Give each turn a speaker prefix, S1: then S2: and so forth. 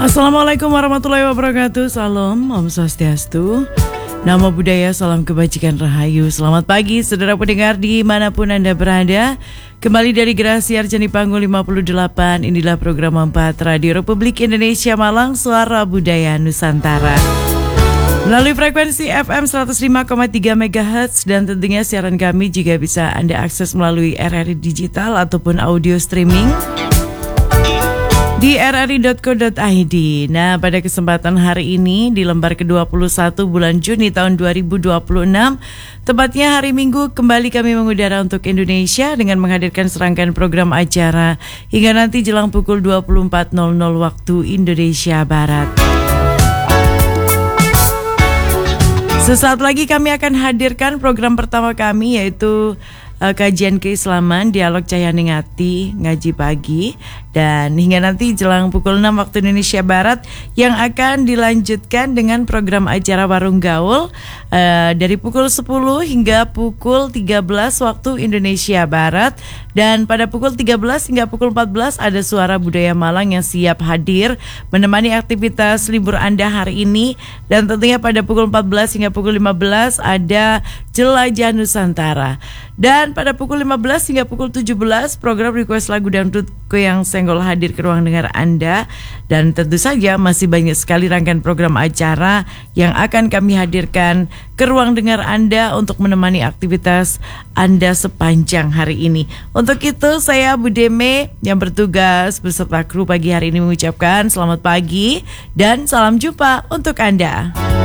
S1: Assalamualaikum warahmatullahi wabarakatuh. Salam, Om Swastiastu, Namo Buddhaya, salam kebajikan rahayu. Selamat pagi saudara pendengar dimanapun Anda berada. Kembali dari Gerasi Arjani Panggung 58. Inilah program 4 Radio Republik Indonesia Malang, Suara Budaya Nusantara. Melalui frekuensi FM 105,3 MHz dan tentunya siaran kami juga bisa Anda akses melalui RRI Digital ataupun audio streaming di rri.co.id. Nah, pada kesempatan hari ini di lembar ke-21 bulan Juni tahun 2026, tepatnya hari Minggu, kembali kami mengudara untuk Indonesia dengan menghadirkan serangkaian program acara hingga nanti jelang pukul 24.00 waktu Indonesia Barat. Sesaat lagi kami akan hadirkan program pertama kami, yaitu kajian keislaman, dialog Cahaya Ningati, ngaji pagi, dan hingga nanti jelang pukul 6 waktu Indonesia Barat yang akan dilanjutkan dengan program acara Warung Gaul dari pukul 10 hingga pukul 13 waktu Indonesia Barat, dan pada pukul 13 hingga pukul 14 ada Suara Budaya Malang yang siap hadir menemani aktivitas libur Anda hari ini, dan tentunya pada pukul 14 hingga pukul 15 ada Jelajah Nusantara. Dan pada pukul 15 hingga pukul 17 program request lagu dangdut yang senggol hadir ke ruang dengar Anda. Dan tentu saja masih banyak sekali rangkaian program acara yang akan kami hadirkan ke ruang dengar Anda untuk menemani aktivitas Anda sepanjang hari ini. Untuk itu saya Bu Deme yang bertugas beserta kru pagi hari ini mengucapkan selamat pagi dan salam jumpa untuk Anda.